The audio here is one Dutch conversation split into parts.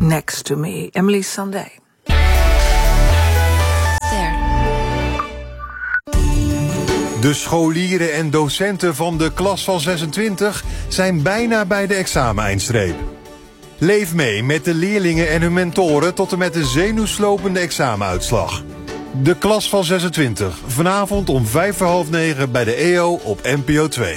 Next to Me. Emily Sandé. De scholieren en docenten van de klas van 26 zijn bijna bij de exameneindstreep. Leef mee met de leerlingen en hun mentoren tot en met de zenuwslopende examenuitslag. De klas van 26, vanavond om 9:05 bij de EO op NPO 2.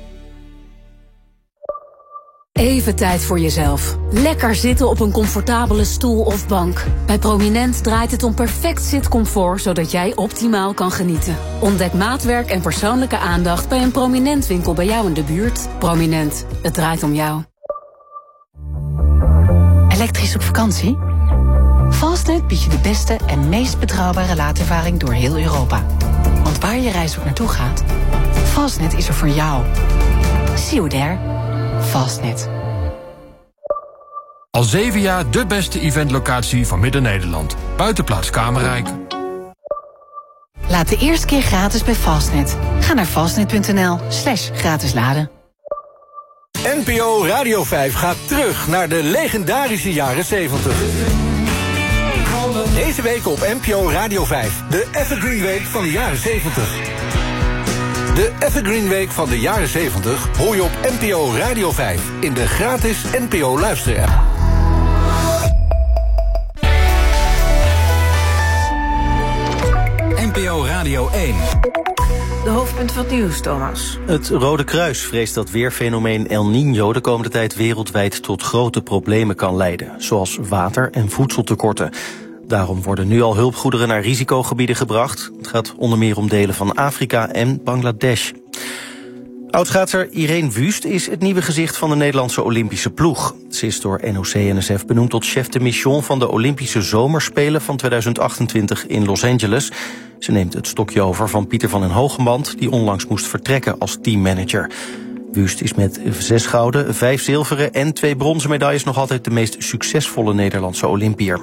Even tijd voor jezelf. Lekker zitten op een comfortabele stoel of bank. Bij Prominent draait het om perfect zitcomfort, zodat jij optimaal kan genieten. Ontdek maatwerk en persoonlijke aandacht bij een Prominent winkel bij jou in de buurt. Prominent, het draait om jou. Elektrisch op vakantie? Fastnet biedt je de beste en meest betrouwbare laadervaring door heel Europa. Want waar je reis ook naartoe gaat, Fastnet is er voor jou. See you there. Fastnet. Al 7 jaar de beste eventlocatie van Midden-Nederland. Buitenplaats Kamerrijk. Laat de eerste keer gratis bij Fastnet. Ga naar fastnet.nl/gratis laden. NPO Radio 5 gaat terug naar de legendarische jaren 70. Deze week op NPO Radio 5. De Evergreen Week van de jaren 70. De Evergreen Week van de jaren 70 hoor je op NPO Radio 5 in de gratis NPO luisterapp. NPO Radio 1. De hoofdpunten van het nieuws, Thomas. Het Rode Kruis vreest dat weerfenomeen El Niño de komende tijd wereldwijd tot grote problemen kan leiden, zoals water- en voedseltekorten. Daarom worden nu al hulpgoederen naar risicogebieden gebracht. Het gaat onder meer om delen van Afrika en Bangladesh. Oudschaatser Irene Wüst is het nieuwe gezicht van de Nederlandse Olympische ploeg. Ze is door NOC-NSF benoemd tot chef de mission van de Olympische Zomerspelen van 2028 in Los Angeles. Ze neemt het stokje over van Pieter van den Hogeband, die onlangs moest vertrekken als teammanager. Wüst is met 6 gouden, 5 zilveren en 2 bronzen medailles nog altijd de meest succesvolle Nederlandse Olympiër.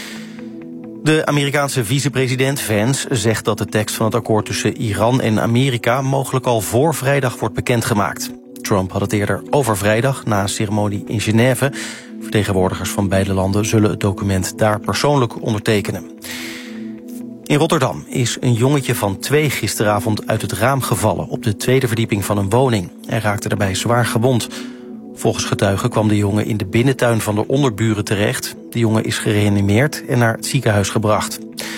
De Amerikaanse vicepresident Vance zegt dat de tekst van het akkoord tussen Iran en Amerika mogelijk al voor vrijdag wordt bekendgemaakt. Trump had het eerder over vrijdag na een ceremonie in Genève. Vertegenwoordigers van beide landen zullen het document daar persoonlijk ondertekenen. In Rotterdam is een jongetje van 2 gisteravond uit het raam gevallen op de 2e verdieping van een woning. Hij raakte daarbij zwaar gewond. Volgens getuigen kwam de jongen in de binnentuin van de onderburen terecht. De jongen is gereanimeerd en naar het ziekenhuis gebracht.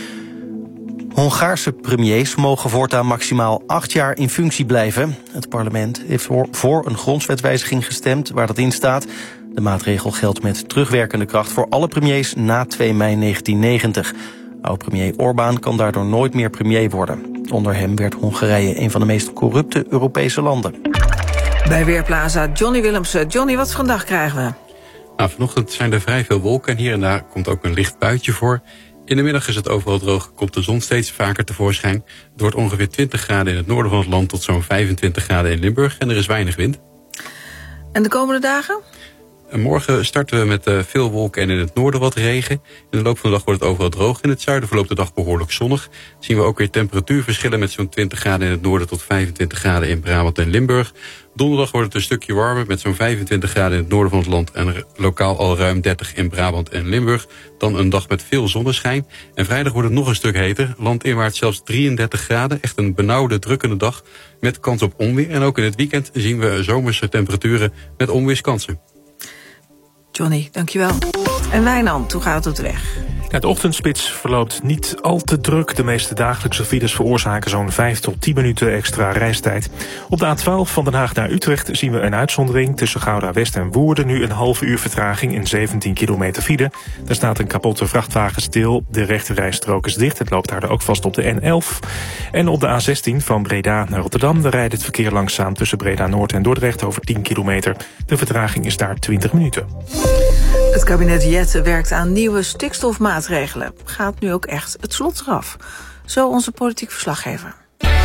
Hongaarse premiers mogen voortaan maximaal 8 jaar in functie blijven. Het parlement heeft voor een grondwetswijziging gestemd waar dat in staat. De maatregel geldt met terugwerkende kracht voor alle premiers na 2 mei 1990. Oud-premier Orbán kan daardoor nooit meer premier worden. Onder hem werd Hongarije een van de meest corrupte Europese landen. Bij Weerplaza Johnny Willemsen. Johnny, wat voor een dag krijgen we? Nou, vanochtend zijn er vrij veel wolken en hier en daar komt ook een licht buitje voor. In de middag is het overal droog, komt de zon steeds vaker tevoorschijn. Het wordt ongeveer 20 graden in het noorden van het land tot zo'n 25 graden in Limburg en er is weinig wind. En de komende dagen? Morgen starten we met veel wolken en in het noorden wat regen. In de loop van de dag wordt het overal droog. In het zuiden verloopt de dag behoorlijk zonnig. Zien we ook weer temperatuurverschillen met zo'n 20 graden in het noorden tot 25 graden in Brabant en Limburg. Donderdag wordt het een stukje warmer met zo'n 25 graden in het noorden van het land en lokaal al ruim 30 in Brabant en Limburg. Dan een dag met veel zonneschijn. En vrijdag wordt het nog een stuk heter. Landinwaarts zelfs 33 graden. Echt een benauwde, drukkende dag met kans op onweer. En ook in het weekend zien we zomerse temperaturen met onweerskansen. Johnny, dankjewel. En Wijnand, hoe gaat het op de weg? Ja, de ochtendspits verloopt niet al te druk. De meeste dagelijkse files veroorzaken zo'n 5 tot 10 minuten extra reistijd. Op de A12 van Den Haag naar Utrecht zien we een uitzondering. Tussen Gouda West en Woerden nu een half uur vertraging in 17 kilometer file. Daar staat een kapotte vrachtwagen stil. De rechterrijstrook is dicht. Het loopt daar ook vast op de N11. En op de A16 van Breda naar Rotterdam daar rijdt het verkeer langzaam tussen Breda Noord en Dordrecht over 10 kilometer. De vertraging is daar 20 minuten. Het kabinet Jette werkt aan nieuwe stikstofmaatregelen. Gaat nu ook echt het slot eraf? Zo onze politiek verslaggever.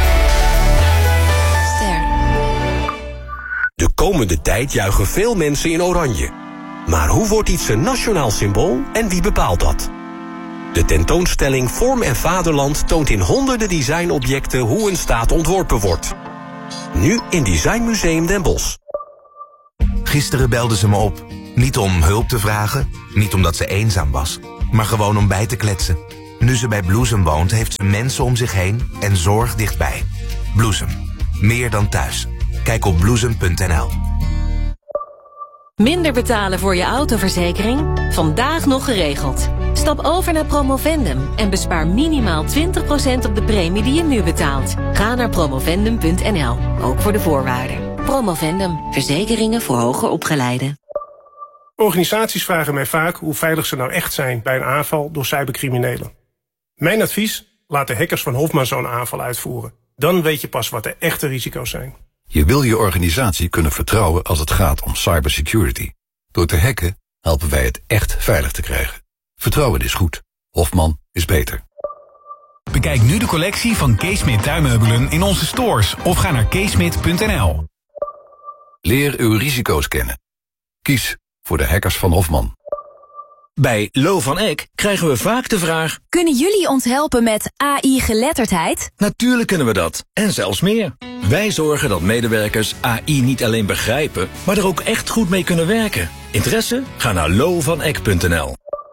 De komende tijd juichen veel mensen in oranje. Maar hoe wordt iets een nationaal symbool en wie bepaalt dat? De tentoonstelling Vorm en Vaderland toont in honderden designobjecten hoe een staat ontworpen wordt. Nu in Designmuseum Den Bosch. Gisteren belden ze me op. Niet om hulp te vragen, niet omdat ze eenzaam was, maar gewoon om bij te kletsen. Nu ze bij Bloesem woont, heeft ze mensen om zich heen en zorg dichtbij. Bloesem. Meer dan thuis. Kijk op bloesem.nl. Minder betalen voor je autoverzekering? Vandaag nog geregeld. Stap over naar Promovendum en bespaar minimaal 20% op de premie die je nu betaalt. Ga naar promovendum.nl, ook voor de voorwaarden. Promovendum, verzekeringen voor hoger opgeleiden. Organisaties vragen mij vaak hoe veilig ze nou echt zijn bij een aanval door cybercriminelen. Mijn advies? Laat de hackers van Hofman zo'n aanval uitvoeren. Dan weet je pas wat de echte risico's zijn. Je wil je organisatie kunnen vertrouwen als het gaat om cybersecurity. Door te hacken helpen wij het echt veilig te krijgen. Vertrouwen is goed. Hofman is beter. Bekijk nu de collectie van Keesmit tuinmeubelen in onze stores of ga naar keesmit.nl. Leer uw risico's kennen. Kies voor de hackers van Hofman. Bij Lo van Eck krijgen we vaak de vraag: kunnen jullie ons helpen met AI-geletterdheid? Natuurlijk kunnen we dat, en zelfs meer. Wij zorgen dat medewerkers AI niet alleen begrijpen, maar er ook echt goed mee kunnen werken. Interesse? Ga naar lovaneck.nl.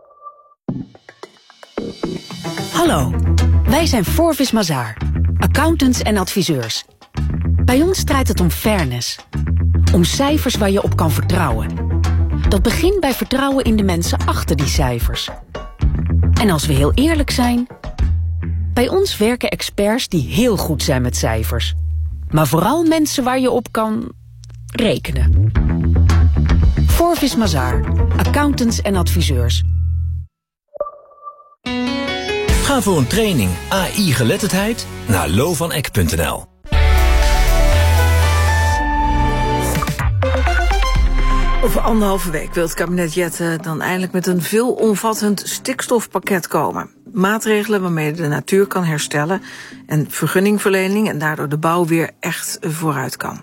Hallo, wij zijn Forvis Mazars, accountants en adviseurs. Bij ons draait het om fairness. Om cijfers waar je op kan vertrouwen. Dat begint bij vertrouwen in de mensen achter die cijfers. En als we heel eerlijk zijn, bij ons werken experts die heel goed zijn met cijfers. Maar vooral mensen waar je op kan rekenen. Forvis Mazars, accountants en adviseurs. Ga voor een training AI-geletterdheid naar lovaneck.nl. Over 1,5 week wil het kabinet Jette dan eindelijk met een veelomvattend stikstofpakket komen. Maatregelen waarmee de natuur kan herstellen en vergunningverlening en daardoor de bouw weer echt vooruit kan.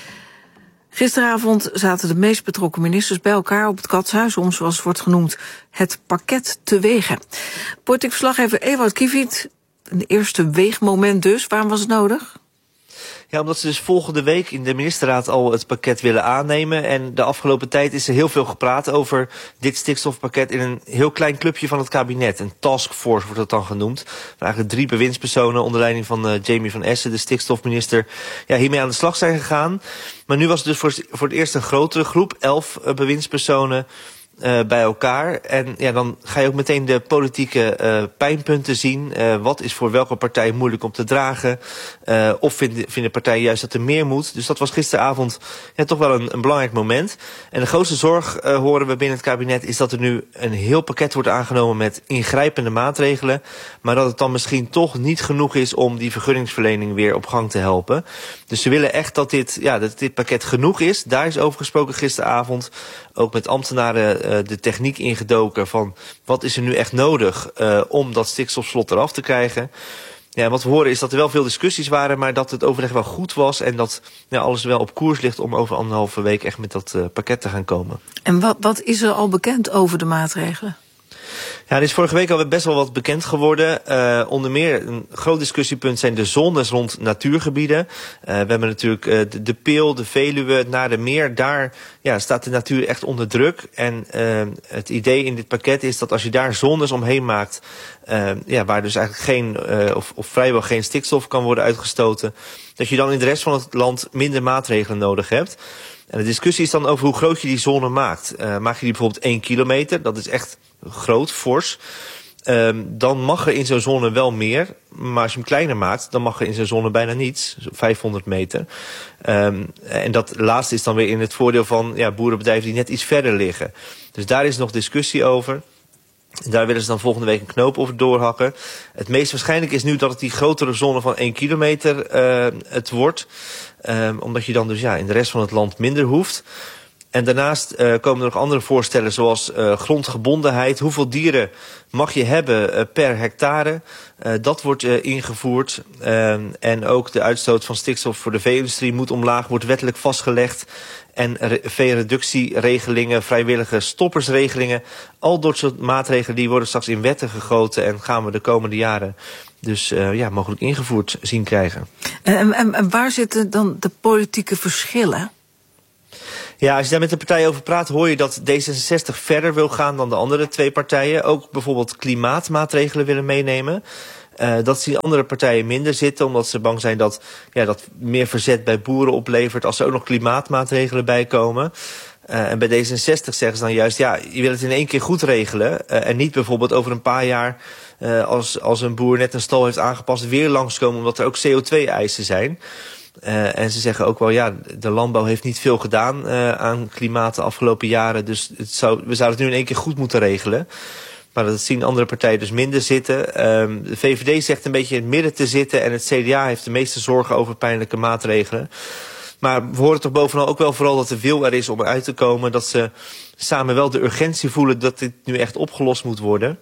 Gisteravond zaten de meest betrokken ministers bij elkaar op het Katshuis om, zoals het wordt genoemd, het pakket te wegen. Politiek verslaggever Ewout Kiviet, een eerste weegmoment dus. Waarom was het nodig? Ja, omdat ze dus volgende week in de ministerraad al het pakket willen aannemen. En de afgelopen tijd is er heel veel gepraat over dit stikstofpakket in een heel klein clubje van het kabinet. Een taskforce wordt dat dan genoemd. Waar eigenlijk 3 bewindspersonen onder leiding van Jamie van Essen, de stikstofminister, hiermee aan de slag zijn gegaan. Maar nu was het dus voor het eerst een grotere groep, 11 bewindspersonen bij elkaar. En dan ga je ook meteen de politieke pijnpunten zien. Wat is voor welke partij moeilijk om te dragen? Of vinden partijen juist dat er meer moet? Dus dat was gisteravond toch wel een belangrijk moment. En de grootste zorg, horen we binnen het kabinet, is dat er nu een heel pakket wordt aangenomen met ingrijpende maatregelen. Maar dat het dan misschien toch niet genoeg is om die vergunningsverlening weer op gang te helpen. Dus ze willen echt dat dit pakket genoeg is. Daar is over gesproken gisteravond. Ook met ambtenaren de techniek ingedoken van wat is er nu echt nodig om dat stikstofslot eraf te krijgen. Ja, wat we horen is dat er wel veel discussies waren, maar dat het overleg wel goed was en dat alles wel op koers ligt om over 1,5 week echt met dat pakket te gaan komen. En wat is er al bekend over de maatregelen? Ja, er is vorige week al best wel wat bekend geworden. Onder meer een groot discussiepunt zijn de zones rond natuurgebieden. We hebben natuurlijk de Peel, de Veluwe, het Naardermeer. Daar staat de natuur echt onder druk. En het idee in dit pakket is dat als je daar zones omheen maakt, waar dus eigenlijk geen of vrijwel geen stikstof kan worden uitgestoten, dat je dan in de rest van het land minder maatregelen nodig hebt. En de discussie is dan over hoe groot je die zone maakt. Maak je die bijvoorbeeld 1 kilometer, dat is echt groot, fors. Dan mag er in zo'n zone wel meer. Maar als je hem kleiner maakt, dan mag er in zo'n zone bijna niets. 500 meter. En dat laatste is dan weer in het voordeel van boerenbedrijven die net iets verder liggen. Dus daar is nog discussie over. Daar willen ze dan volgende week een knoop over doorhakken. Het meest waarschijnlijk is nu dat het die grotere zone van 1 kilometer het wordt. Omdat je dan dus in de rest van het land minder hoeft. En daarnaast komen er nog andere voorstellen zoals grondgebondenheid. Hoeveel dieren mag je hebben per hectare? Dat wordt ingevoerd. En ook de uitstoot van stikstof voor de vee-industrie moet omlaag, wordt wettelijk vastgelegd. En veereductieregelingen, vrijwillige stoppersregelingen. Al dat soort maatregelen die worden straks in wetten gegoten en gaan we de komende jaren dus mogelijk ingevoerd zien krijgen. En waar zitten dan de politieke verschillen? Ja, als je daar met de partijen over praat, hoor je dat D66 verder wil gaan dan de andere twee partijen. Ook bijvoorbeeld klimaatmaatregelen willen meenemen. Dat zien andere partijen minder zitten, omdat ze bang zijn dat meer verzet bij boeren oplevert als er ook nog klimaatmaatregelen bij komen. En bij D66 zeggen ze dan juist, je wil het in één keer goed regelen. En niet bijvoorbeeld over een paar jaar, als een boer net een stal heeft aangepast, weer langskomen omdat er ook CO2-eisen zijn. En ze zeggen ook wel, de landbouw heeft niet veel gedaan aan klimaat de afgelopen jaren. Dus we zouden het nu in één keer goed moeten regelen. Maar dat zien andere partijen dus minder zitten. De VVD zegt een beetje in het midden te zitten. En het CDA heeft de meeste zorgen over pijnlijke maatregelen. Maar we horen toch bovenal ook wel vooral dat de wil er is om eruit te komen. Dat ze samen wel de urgentie voelen dat dit nu echt opgelost moet worden.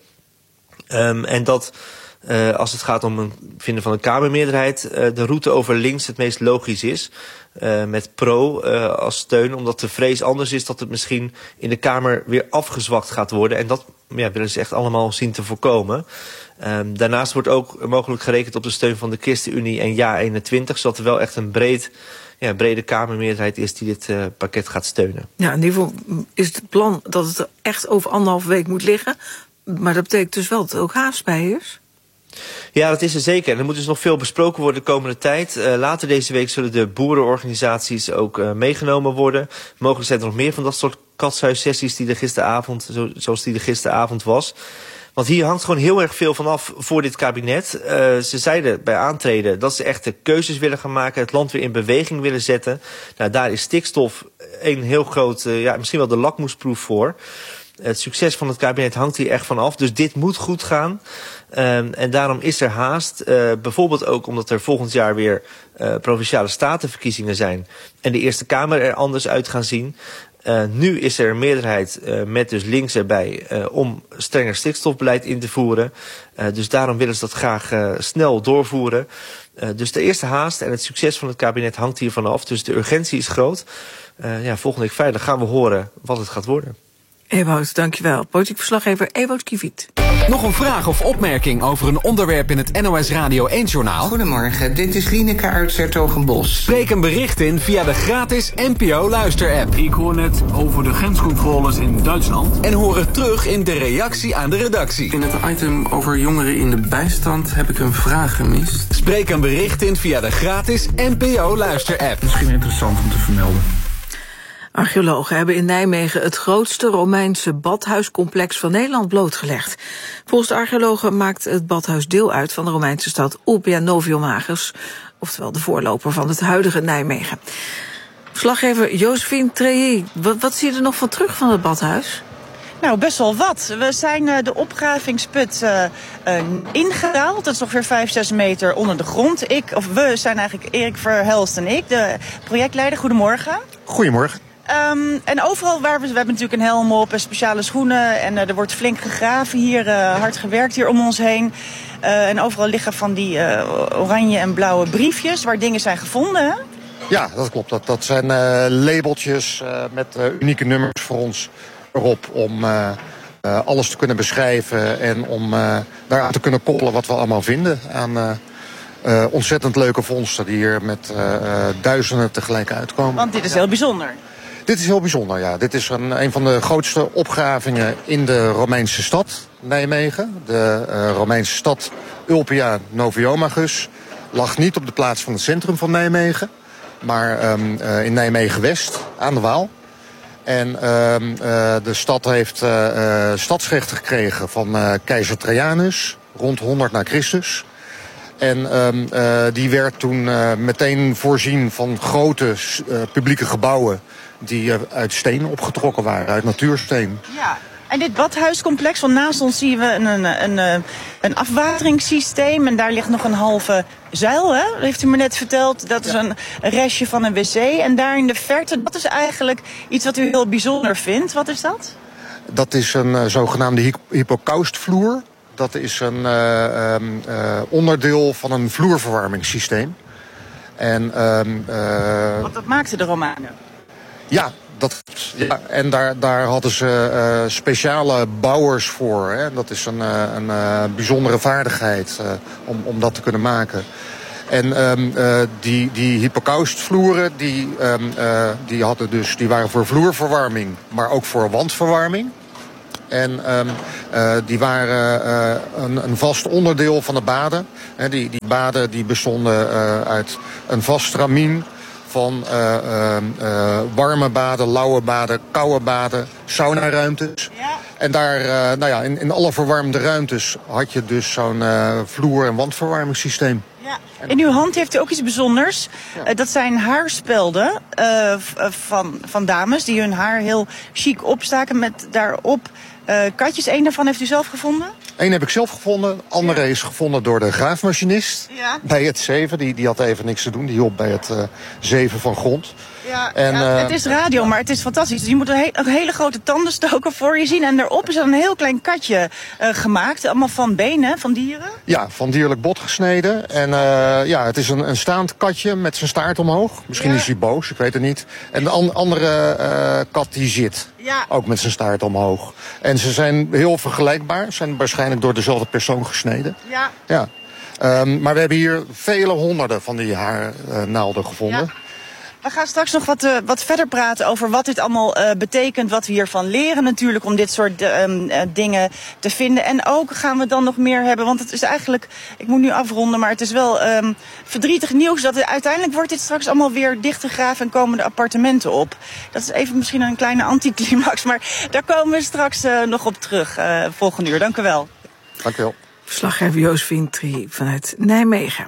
En dat als het gaat om het vinden van een Kamermeerderheid, de route over links het meest logisch is. Met pro als steun, omdat de vrees anders is dat het misschien in de Kamer weer afgezwakt gaat worden. En dat willen ze echt allemaal zien te voorkomen. Daarnaast wordt ook mogelijk gerekend op de steun van de ChristenUnie en JA21, zodat er wel echt een brede Kamermeerderheid is die dit pakket gaat steunen. Ja, in ieder geval is het plan dat het er echt over 1,5 week moet liggen. Maar dat betekent dus wel dat er ook haast bij is? Ja, dat is er zeker. En er moet dus nog veel besproken worden de komende tijd. Later deze week zullen de boerenorganisaties ook meegenomen worden. Mogelijk zijn er nog meer van dat soort katshuissessies die er gisteravond, zoals die er gisteravond was. Want hier hangt gewoon heel erg veel van af voor dit kabinet. Ze zeiden bij aantreden dat ze echte keuzes willen gaan maken, het land weer in beweging willen zetten. Nou, daar is stikstof een heel groot, misschien wel de lakmoesproef voor. Het succes van het kabinet hangt hier echt van af. Dus dit moet goed gaan. En daarom is er haast. Bijvoorbeeld ook omdat er volgend jaar weer provinciale statenverkiezingen zijn. En de Eerste Kamer er anders uit gaan zien. Nu is er een meerderheid met dus links erbij om strenger stikstofbeleid in te voeren. Dus daarom willen ze dat graag snel doorvoeren. Dus de eerste haast en het succes van het kabinet hangt hiervan af. Dus de urgentie is groot. Volgende week vrijdag gaan we horen wat het gaat worden. Ewout, dankjewel. Politiek verslaggever Ewout Kiviet. Nog een vraag of opmerking over een onderwerp in het NOS Radio 1-journaal? Goedemorgen, dit is Lieneke uit 's-Hertogenbosch. Spreek een bericht in via de gratis NPO-luister-app. Ik hoor net over de grenscontroles in Duitsland. En hoor het terug in de reactie aan de redactie. In het item over jongeren in de bijstand heb ik een vraag gemist. Spreek een bericht in via de gratis NPO-luister-app. Misschien interessant om te vermelden. Archeologen hebben in Nijmegen het grootste Romeinse badhuiscomplex van Nederland blootgelegd. Volgens de archeologen maakt het badhuis deel uit van de Romeinse stad Ulpia Noviomagus, oftewel de voorloper van het huidige Nijmegen. Verslaggever Josephine Treilly, wat zie je er nog van terug van het badhuis? Nou, best wel wat. We zijn de opgravingsput ingedaald. Dat is ongeveer 5-6 meter onder de grond. We zijn eigenlijk Erik Verhelst en ik, de projectleider. Goedemorgen. Goedemorgen. En overal we hebben natuurlijk een helm op en speciale schoenen. En er wordt flink gegraven hier, hard gewerkt hier om ons heen. En overal liggen van die oranje en blauwe briefjes waar dingen zijn gevonden, hè? Ja, dat klopt. Dat zijn labeltjes met unieke nummers voor ons erop om alles te kunnen beschrijven en om daaraan te kunnen koppelen wat we allemaal vinden aan ontzettend leuke vondsten die hier met duizenden tegelijk uitkomen. Want dit is heel bijzonder. Dit is heel bijzonder, ja. Dit is een van de grootste opgravingen in de Romeinse stad Nijmegen. De Romeinse stad Ulpia Noviomagus lag niet op de plaats van het centrum van Nijmegen, maar in Nijmegen-West aan de Waal. En de stad heeft stadsrechten gekregen van keizer Trajanus rond 100 na Christus. En die werd toen meteen voorzien van grote publieke gebouwen die uit steen opgetrokken waren, uit natuursteen. Ja, en dit badhuiscomplex, van naast ons zien we een afwateringssysteem. En daar ligt nog een halve zuil, hè? Dat heeft u me net verteld. Dat is een restje van een wc. En daar in de verte, dat is eigenlijk iets wat u heel bijzonder vindt. Wat is dat? Dat is een zogenaamde hypocaustvloer. Dat is een onderdeel van een vloerverwarmingssysteem. En, want dat maakten de Romeinen? Ja, en daar hadden ze speciale bouwers voor. Hè. Dat is een bijzondere vaardigheid om dat te kunnen maken. En die hypocaustvloeren die waren voor vloerverwarming, maar ook voor wandverwarming. En die waren een vast onderdeel van de baden. Die baden die bestonden uit een vast stramien van warme baden, lauwe baden, koude baden, saunaruimtes. Ja. En daar, in alle verwarmde ruimtes had je dus zo'n vloer- en wandverwarmingssysteem. Ja. In uw hand heeft u ook iets bijzonders. Ja. Dat zijn haarspelden van dames die hun haar heel chic opstaken met daarop katjes. Eén daarvan heeft u zelf gevonden? Eén heb ik zelf gevonden. De andere is gevonden door de graafmachinist. Ja. Bij het zeven. Die had even niks te doen. Die hielp bij het zeven van grond. Ja, het is radio, maar het is fantastisch. Dus je moet een hele grote tandenstoker voor je zien. En daarop is er een heel klein katje gemaakt. Allemaal van benen, van dieren? Ja, van dierlijk bot gesneden. En het is een staand katje met zijn staart omhoog. Misschien is hij boos, ik weet het niet. En de andere kat die zit. Ja. Ook met zijn staart omhoog. En ze zijn heel vergelijkbaar. Ze zijn waarschijnlijk door dezelfde persoon gesneden. Ja. Maar we hebben hier vele honderden van die haarnaalden gevonden. Ja. We gaan straks nog wat verder praten over wat dit allemaal betekent. Wat we hiervan leren natuurlijk om dit soort dingen te vinden. En ook gaan we dan nog meer hebben. Want het is eigenlijk, ik moet nu afronden, maar het is wel verdrietig nieuws. Dat uiteindelijk wordt dit straks allemaal weer dichtgegraven en komen de appartementen op. Dat is even misschien een kleine anticlimax. Maar daar komen we straks nog op terug volgende uur. Dank u wel. Dank u wel. Verslaggever Josephine Trie vanuit Nijmegen.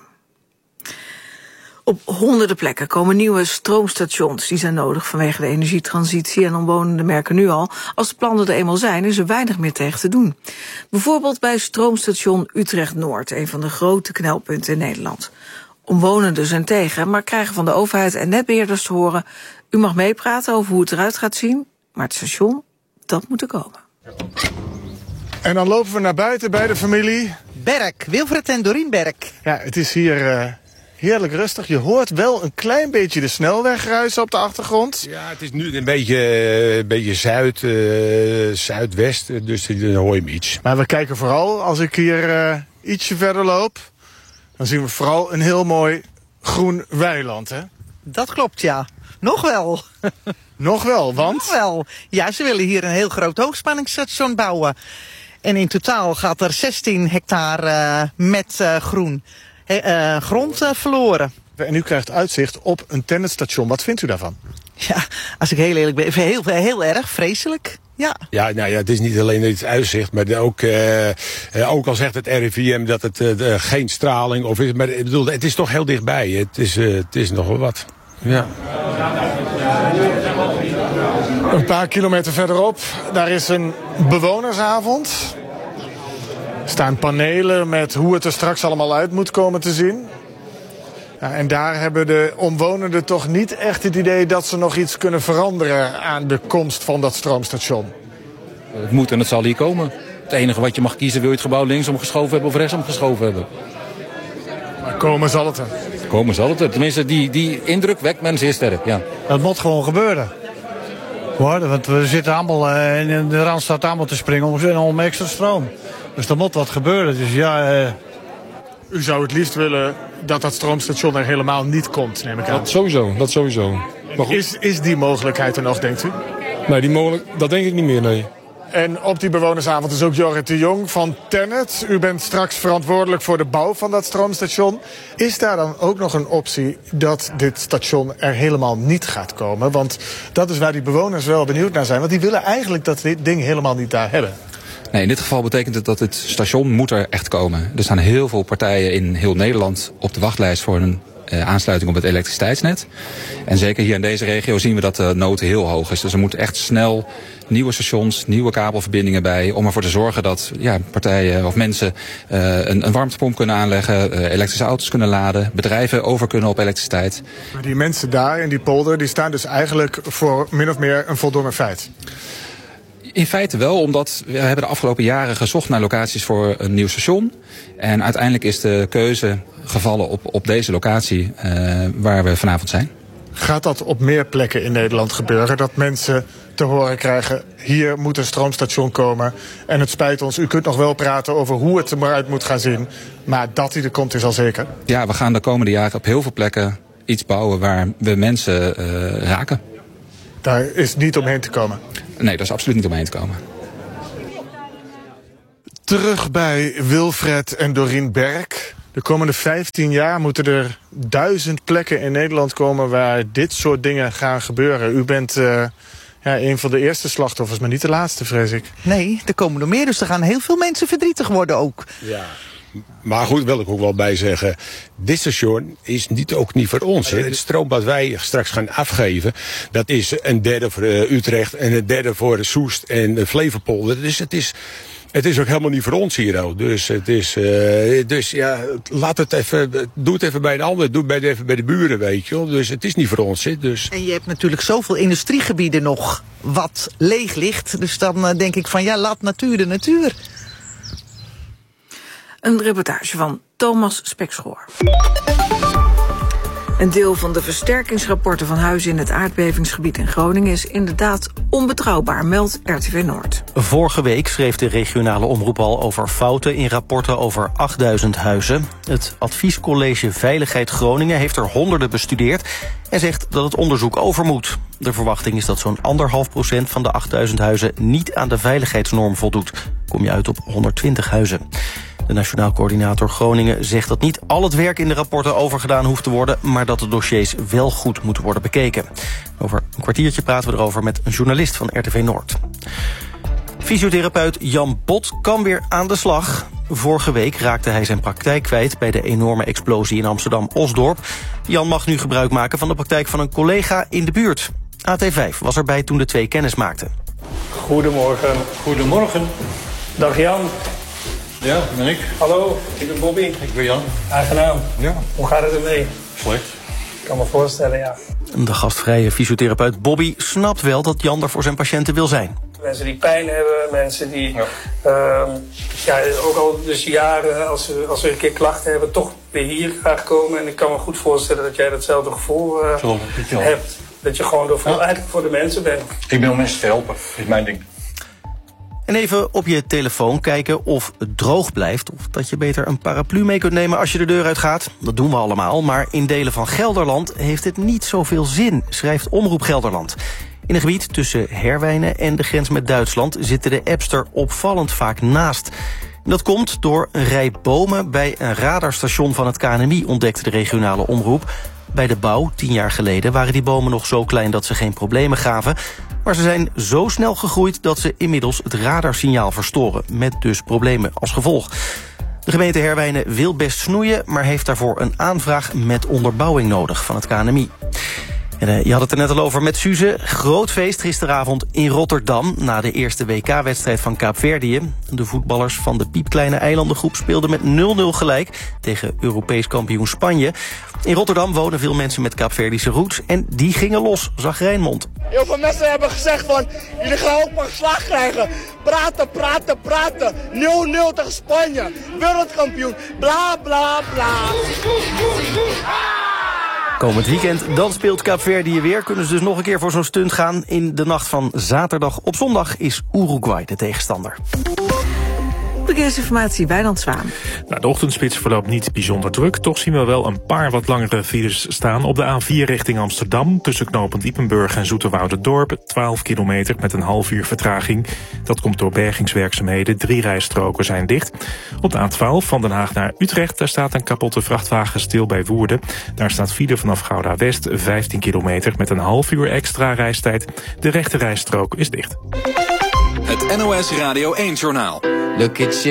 Op honderden plekken komen nieuwe stroomstations. Die zijn nodig vanwege de energietransitie en omwonenden merken nu al, als de plannen er eenmaal zijn, is er weinig meer tegen te doen. Bijvoorbeeld bij stroomstation Utrecht-Noord, een van de grote knelpunten in Nederland. Omwonenden zijn tegen, maar krijgen van de overheid en netbeheerders te horen, u mag meepraten over hoe het eruit gaat zien, maar het station, dat moet er komen. En dan lopen we naar buiten bij de familie Berk, Wilfred en Dorien Berk. Ja, het is hier heerlijk rustig. Je hoort wel een klein beetje de snelweg ruisen op de achtergrond. Ja, het is nu een beetje zuidwest, dus dan hoor je hem iets. Maar we kijken vooral, als ik hier ietsje verder loop, dan zien we vooral een heel mooi groen weiland, hè? Dat klopt, ja. Nog wel. Nog wel, want? Nog wel. Ja, ze willen hier een heel groot hoogspanningsstation bouwen. En in totaal gaat er 16 hectare met groen grond verloren. En u krijgt uitzicht op een tennetstation. Wat vindt u daarvan? Ja, als ik heel eerlijk ben, heel erg vreselijk. Ja. Ja, nou ja, het is niet alleen het uitzicht, maar ook al zegt het RIVM dat het geen straling of is, maar ik bedoel, het is toch heel dichtbij. Het is nog wel wat. Ja. Een paar kilometer verderop, daar is een bewonersavond. Er staan panelen met hoe het er straks allemaal uit moet komen te zien. Ja, en daar hebben de omwonenden toch niet echt het idee dat ze nog iets kunnen veranderen aan de komst van dat stroomstation. Het moet en het zal hier komen. Het enige wat je mag kiezen, wil je het gebouw linksom geschoven hebben of rechtsom geschoven hebben. Maar komen zal het er. Komen zal het er. Tenminste, die indruk wekt men zeer sterk, ja. Dat moet gewoon gebeuren. Want we zitten allemaal in de Randstad allemaal te springen om extra stroom. Dus er moet wat gebeuren. Dus ja, U zou het liefst willen dat dat stroomstation er helemaal niet komt, neem ik aan. Dat sowieso. Maar goed. Is die mogelijkheid er nog, denkt u? Nee, dat denk ik niet meer, nee. En op die bewonersavond is ook Jorrit de Jong van Tennet. U bent straks verantwoordelijk voor de bouw van dat stroomstation. Is daar dan ook nog een optie dat dit station er helemaal niet gaat komen? Want dat is waar die bewoners wel benieuwd naar zijn. Want die willen eigenlijk dat dit ding helemaal niet daar hebben. Nee, in dit geval betekent het dat het station moet er echt komen. Er staan heel veel partijen in heel Nederland op de wachtlijst voor een aansluiting op het elektriciteitsnet. En zeker hier in deze regio zien we dat de nood heel hoog is. Dus er moeten echt snel nieuwe stations, nieuwe kabelverbindingen bij, om ervoor te zorgen dat partijen of mensen een warmtepomp kunnen aanleggen, elektrische auto's kunnen laden, bedrijven over kunnen op elektriciteit. Maar die mensen daar in die polder, die staan dus eigenlijk voor min of meer een voldongen feit. In feite wel, omdat we hebben de afgelopen jaren gezocht naar locaties voor een nieuw station. En uiteindelijk is de keuze gevallen op deze locatie waar we vanavond zijn. Gaat dat op meer plekken in Nederland gebeuren? Dat mensen te horen krijgen, hier moet een stroomstation komen. En het spijt ons, u kunt nog wel praten over hoe het eruit moet gaan zien. Maar dat hij er komt is al zeker. Ja, we gaan de komende jaren op heel veel plekken iets bouwen waar we mensen raken. Daar is niet omheen te komen? Nee, daar is absoluut niet omheen te komen. Terug bij Wilfred en Dorien Berk. De komende 15 jaar moeten er 1000 plekken in Nederland komen waar dit soort dingen gaan gebeuren. U bent een van de eerste slachtoffers, maar niet de laatste, vrees ik. Nee, er komen er meer, dus er gaan heel veel mensen verdrietig worden ook. Ja. Maar goed, wil ik ook wel bij zeggen, dit station is ook niet voor ons. Hè. De stroom wat wij straks gaan afgeven, dat is een derde voor Utrecht en een derde voor Soest en Flevopolder. Dus het is ook helemaal niet voor ons hier. Dus het is, laat het even, doe het even bij een ander, doe het even bij de buren, weet je wel. Dus het is niet voor ons. Hè. Dus. En je hebt natuurlijk zoveel industriegebieden nog wat leeg ligt. Dus dan denk ik van laat natuur de natuur. Een reportage van Thomas Spekschoor. Een deel van de versterkingsrapporten van huizen in het aardbevingsgebied in Groningen is inderdaad onbetrouwbaar, meldt RTV Noord. Vorige week schreef de regionale omroep al over fouten in rapporten over 8000 huizen. Het Adviescollege Veiligheid Groningen heeft er honderden bestudeerd en zegt dat het onderzoek over moet. De verwachting is dat zo'n 1,5% van de 8000 huizen niet aan de veiligheidsnorm voldoet. Kom je uit op 120 huizen. De Nationaal Coördinator Groningen zegt dat niet al het werk in de rapporten overgedaan hoeft te worden, maar dat de dossiers wel goed moeten worden bekeken. Over een kwartiertje praten we erover met een journalist van RTV Noord. Fysiotherapeut Jan Bot kan weer aan de slag. Vorige week raakte hij zijn praktijk kwijt bij de enorme explosie in Amsterdam-Osdorp. Jan mag nu gebruik maken van de praktijk van een collega in de buurt. AT5 was erbij toen de twee kennis maakten. Goedemorgen. Goedemorgen. Dag Jan. Ja, dat ben ik. Hallo, ik ben Bobby. Ik ben Jan. Aangenaam. Ja. Hoe gaat het ermee? Slecht. Ik kan me voorstellen, ja. De gastvrije fysiotherapeut Bobby snapt wel dat Jan er voor zijn patiënten wil zijn. Mensen die pijn hebben, mensen die ook al dus jaren, als ze een keer klachten hebben, toch weer hier graag komen. En ik kan me goed voorstellen dat jij datzelfde gevoel hebt. Dat je gewoon eigenlijk voor de mensen bent. Ik ben om mensen te helpen, is mijn ding. En even op je telefoon kijken of het droog blijft, of dat je beter een paraplu mee kunt nemen als je de deur uitgaat. Dat doen we allemaal, maar in delen van Gelderland heeft het niet zoveel zin, schrijft Omroep Gelderland. In een gebied tussen Herwijnen en de grens met Duitsland zitten de apps er opvallend vaak naast. En dat komt door een rij bomen bij een radarstation van het KNMI, ontdekte de regionale omroep. Bij de bouw, 10 jaar geleden, waren die bomen nog zo klein dat ze geen problemen gaven. Maar ze zijn zo snel gegroeid dat ze inmiddels het radarsignaal verstoren, met dus problemen als gevolg. De gemeente Herwijnen wil best snoeien, maar heeft daarvoor een aanvraag met onderbouwing nodig van het KNMI. En je had het er net al over met Suze. Groot feest gisteravond in Rotterdam na de eerste WK-wedstrijd van Kaapverdië. De voetballers van de piepkleine eilandengroep speelden met 0-0 gelijk tegen Europees kampioen Spanje. In Rotterdam wonen veel mensen met Kaapverdische roots en die gingen los, zag Rijnmond. Heel veel mensen hebben gezegd van, jullie gaan ook maar slag krijgen. Praten. 0-0 tegen Spanje. Wereldkampioen. Bla bla bla. Komend weekend, dan speelt Kaapverdië weer. Kunnen ze dus nog een keer voor zo'n stunt gaan. In de nacht van zaterdag op zondag is Uruguay de tegenstander. Verkeersinformatie, Wijnand Zwaan. De ochtendspits verloopt niet bijzonder druk. Toch zien we wel een paar wat langere files staan. Op de A4 richting Amsterdam, tussen knooppunt Ypenburg en Zoeterwouderdorp. 12 kilometer met een half uur vertraging. Dat komt door bergingswerkzaamheden. 3 rijstroken zijn dicht. Op de A12 van Den Haag naar Utrecht, daar staat een kapotte vrachtwagen stil bij Woerden. Daar staat file vanaf Gouda West, 15 kilometer met een half uur extra reistijd. De rechte rijstrook is dicht. Het NOS Radio 1-journaal. Look at you.